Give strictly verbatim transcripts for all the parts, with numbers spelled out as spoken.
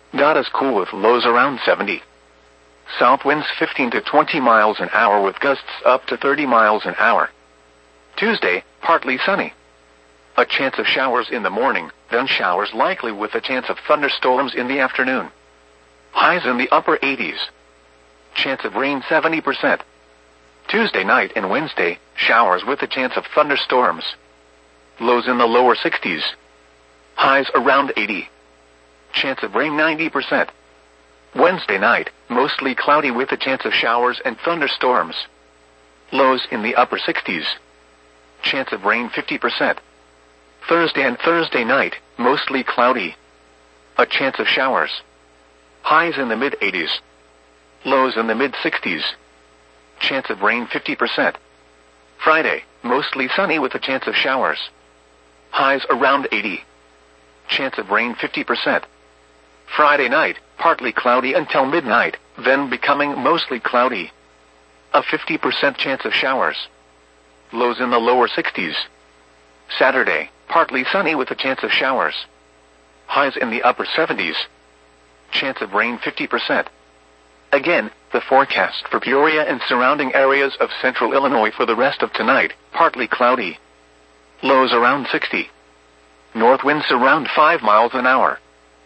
Not as cool with lows around seventy. South winds fifteen to twenty miles an hour with gusts up to thirty miles an hour. Tuesday, partly sunny. A chance of showers in the morning, then showers likely with a chance of thunderstorms in the afternoon. Highs in the upper eighties. Chance of rain seventy percent. Tuesday night and Wednesday, showers with a chance of thunderstorms. Lows in the lower sixties. Highs around eighty. Chance of rain ninety percent. Wednesday night, mostly cloudy with a chance of showers and thunderstorms. Lows in the upper sixties. Chance of rain fifty percent. Thursday and Thursday night, mostly cloudy. A chance of showers. Highs in the mid eighties. Lows in the mid sixties. Chance of rain fifty percent. Friday, mostly sunny with a chance of showers. Highs around eighty. Chance of rain fifty percent. Friday night, partly cloudy until midnight, then becoming mostly cloudy. A fifty percent chance of showers. Lows in the lower sixties. Saturday, partly sunny with a chance of showers. Highs in the upper seventies. Chance of rain fifty percent. Again, the forecast for Peoria and surrounding areas of central Illinois for the rest of tonight, partly cloudy. Lows around sixty. North winds around five miles an hour.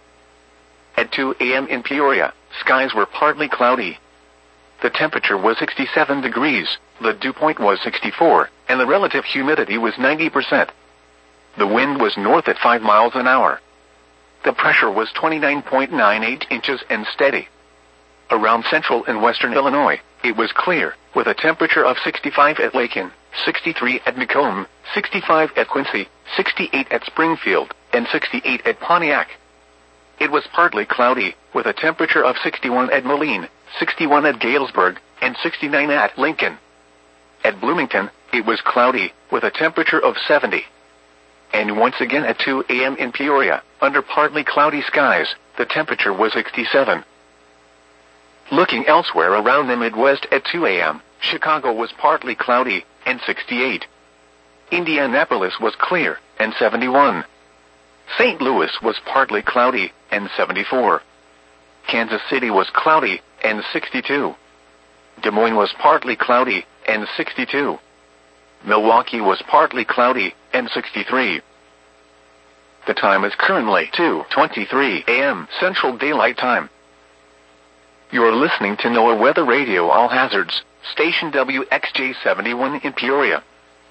At two a m in Peoria, skies were partly cloudy. The temperature was sixty-seven degrees, the dew point was sixty-four, and the relative humidity was ninety percent. The wind was north at five miles an hour. The pressure was twenty-nine point nine eight inches and steady. Around central and western Illinois, it was clear, with a temperature of sixty-five at Lakin, sixty-three at Macomb, sixty-five at Quincy, sixty-eight at Springfield, and sixty-eight at Pontiac. It was partly cloudy, with a temperature of sixty-one at Moline, sixty-one at Galesburg, and sixty-nine at Lincoln. At Bloomington, it was cloudy, with a temperature of seventy. And once again at two a m in Peoria, under partly cloudy skies, the temperature was sixty-seven. Looking elsewhere around the Midwest at two a m, Chicago was partly cloudy, and sixty-eight. Indianapolis was clear, and seventy-one. Saint Louis was partly cloudy, and seventy-four. Kansas City was cloudy, and sixty-two. Des Moines was partly cloudy, and sixty-two. Milwaukee was partly cloudy, and sixty-three. The time is currently two twenty-three a m Central Daylight Time. You're listening to NOAA Weather Radio All Hazards, station W X J seventy-one in Peoria.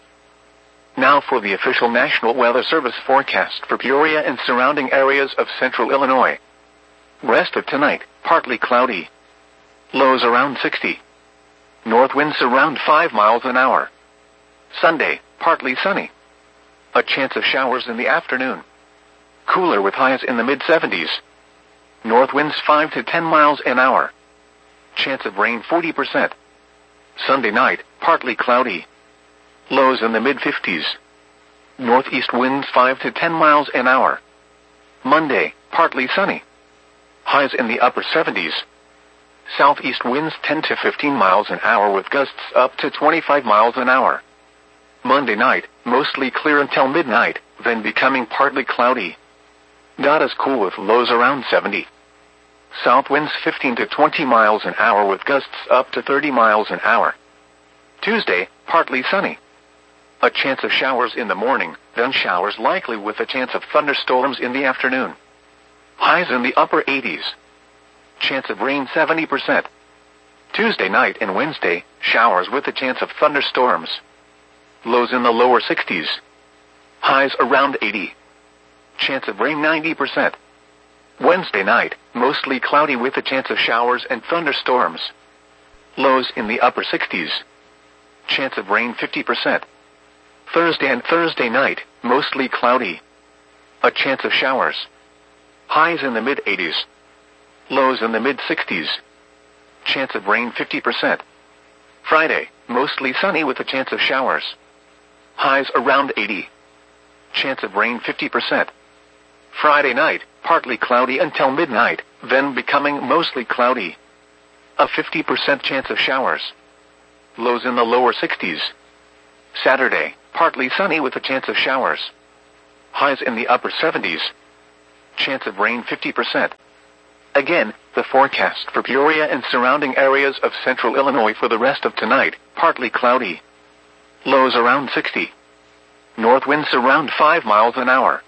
Now for the official National Weather Service forecast for Peoria and surrounding areas of central Illinois. Rest of tonight, partly cloudy. Lows around sixty. North winds around five miles an hour. Sunday, partly sunny. A chance of showers in the afternoon. Cooler with highs in the mid seventies. North winds five to ten miles an hour. Chance of rain forty percent. Sunday night, partly cloudy. Lows in the mid fifties. Northeast winds five to ten miles an hour. Monday, partly sunny. Highs in the upper seventies. Southeast winds ten to fifteen miles an hour with gusts up to twenty-five miles an hour. Monday night, mostly clear until midnight, then becoming partly cloudy. Not as cool with lows around seventy. South winds fifteen to twenty miles an hour with gusts up to thirty miles an hour. Tuesday, partly sunny. A chance of showers in the morning, then showers likely with a chance of thunderstorms in the afternoon. Highs in the upper eighties. Chance of rain seventy percent. Tuesday night and Wednesday, showers with a chance of thunderstorms. Lows in the lower sixties. Highs around eighty. Chance of rain ninety percent. Wednesday night, mostly cloudy with a chance of showers and thunderstorms. Lows in the upper sixties. Chance of rain fifty percent. Thursday and Thursday night, mostly cloudy. A chance of showers. Highs in the mid eighties. Lows in the mid sixties. Chance of rain fifty percent. Friday, mostly sunny with a chance of showers. Highs around eighty. Chance of rain fifty percent. Friday night, partly cloudy until midnight, then becoming mostly cloudy. A fifty percent chance of showers. Lows in the lower sixties. Saturday, partly sunny with a chance of showers. Highs in the upper seventies. Chance of rain fifty percent. Again, the forecast for Peoria and surrounding areas of central Illinois for the rest of tonight, partly cloudy. Lows around sixty. North winds around five miles an hour.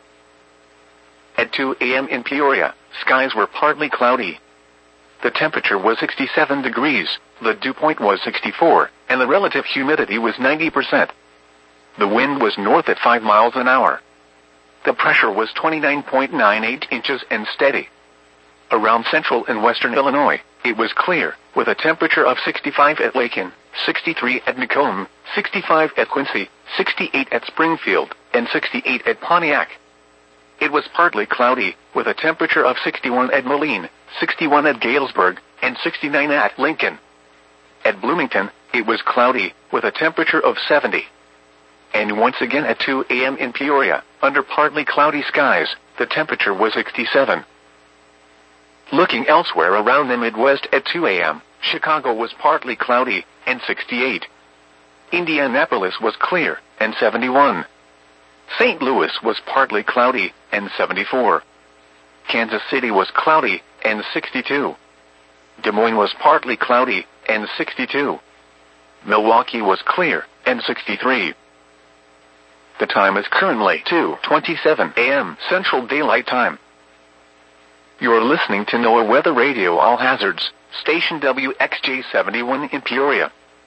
At two a.m. in Peoria, skies were partly cloudy. The temperature was sixty-seven degrees, the dew point was sixty-four, and the relative humidity was ninety percent. The wind was north at five miles an hour. The pressure was twenty-nine point nine eight inches and steady. Around central and western Illinois, it was clear, with a temperature of sixty-five at Lakin, sixty-three at Macomb, sixty-five at Quincy, sixty-eight at Springfield, and sixty-eight at Pontiac. It was partly cloudy, with a temperature of sixty-one at Moline, sixty-one at Galesburg, and sixty-nine at Lincoln. At Bloomington, it was cloudy, with a temperature of seventy. And once again at two a.m. in Peoria, under partly cloudy skies, the temperature was sixty-seven. Looking elsewhere around the Midwest at two a.m., Chicago was partly cloudy, and sixty-eight. Indianapolis was clear, and seventy-one. Saint Louis was partly cloudy, and seventy-four. Kansas City was cloudy, and sixty-two. Des Moines was partly cloudy, and sixty-two. Milwaukee was clear, and sixty-three. The time is currently two twenty-seven a.m. Central Daylight Time. You're listening to NOAA Weather Radio All Hazards, station W X J seventy-one in Peoria.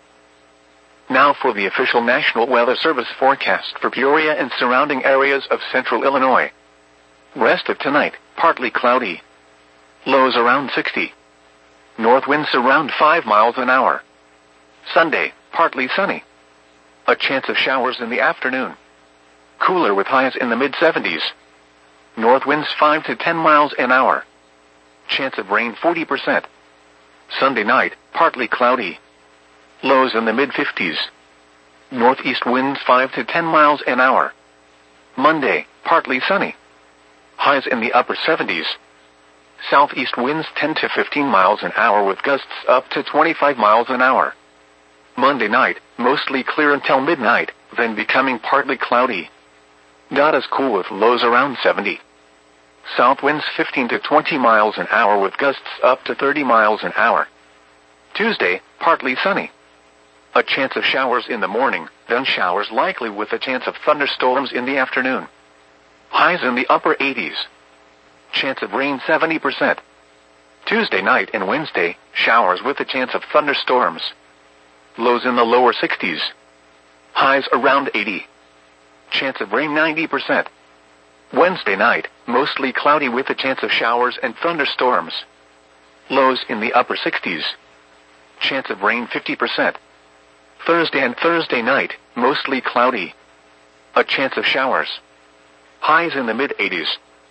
Now for the official National Weather Service forecast for Peoria and surrounding areas of central Illinois. Rest of tonight, partly cloudy. Lows around sixty. North winds around five miles an hour. Sunday, partly sunny. A chance of showers in the afternoon. Cooler with highs in the mid-seventies. North winds five to ten miles an hour. Chance of rain forty percent. Sunday night, partly cloudy. Lows in the mid-fifties. Northeast winds five to ten miles an hour. Monday, partly sunny. Highs in the upper seventies. Southeast winds ten to fifteen miles an hour with gusts up to twenty-five miles an hour. Monday night, mostly clear until midnight, then becoming partly cloudy. Not as cool with lows around seventy. South winds fifteen to twenty miles an hour with gusts up to thirty miles an hour. Tuesday, partly sunny. A chance of showers in the morning, then showers likely with a chance of thunderstorms in the afternoon. Highs in the upper eighties. Chance of rain seventy percent. Tuesday night and Wednesday, showers with a chance of thunderstorms. Lows in the lower sixties. Highs around eighty. Chance of rain ninety percent. Wednesday night, mostly cloudy with a chance of showers and thunderstorms. Lows in the upper sixties. Chance of rain fifty percent. Thursday and Thursday night, mostly cloudy. A chance of showers. Highs in the mid-eighties.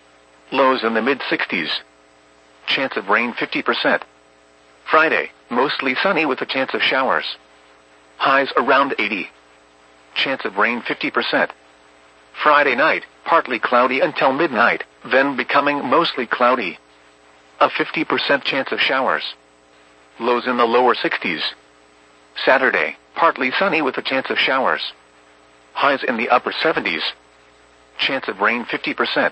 Lows in the mid-sixties. Chance of rain fifty percent. Friday, mostly sunny with a chance of showers. Highs around eighty. Chance of rain fifty percent. Friday night, partly cloudy until midnight, then becoming mostly cloudy. A fifty percent chance of showers. Lows in the lower sixties. Saturday, partly sunny with a chance of showers. Highs in the upper seventies. Chance of rain fifty percent.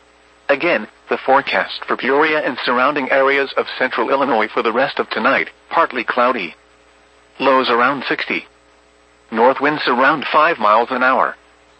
Again, the forecast for Peoria and surrounding areas of central Illinois for the rest of tonight, partly cloudy. Lows around sixty. North winds around five miles an hour.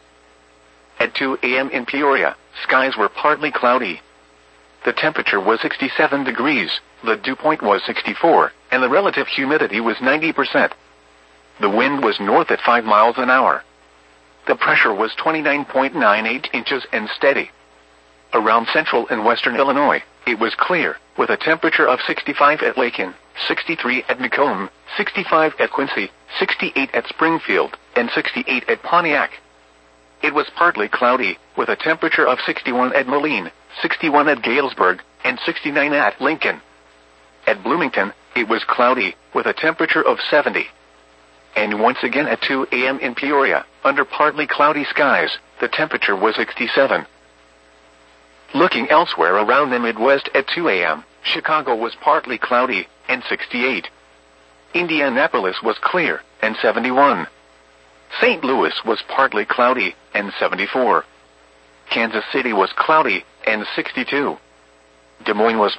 At two a.m. in Peoria, skies were partly cloudy. The temperature was sixty-seven degrees, the dew point was sixty-four, and the relative humidity was ninety percent. The wind was north at five miles an hour. The pressure was twenty-nine point nine eight inches and steady. Around central and western Illinois, it was clear, with a temperature of sixty-five at Lakin, sixty-three at Macomb, sixty-five at Quincy, sixty-eight at Springfield, and sixty-eight at Pontiac. It was partly cloudy, with a temperature of sixty-one at Moline, sixty-one at Galesburg, and sixty-nine at Lincoln. At Bloomington, it was cloudy, with a temperature of seventy. And once again at two a.m. in Peoria, under partly cloudy skies, the temperature was sixty-seven. Looking elsewhere around the Midwest at two a.m., Chicago was partly cloudy, and sixty-eight. Indianapolis was clear, and seventy-one. Saint Louis was partly cloudy, and seventy-four. Kansas City was cloudy, and sixty-two. Des Moines was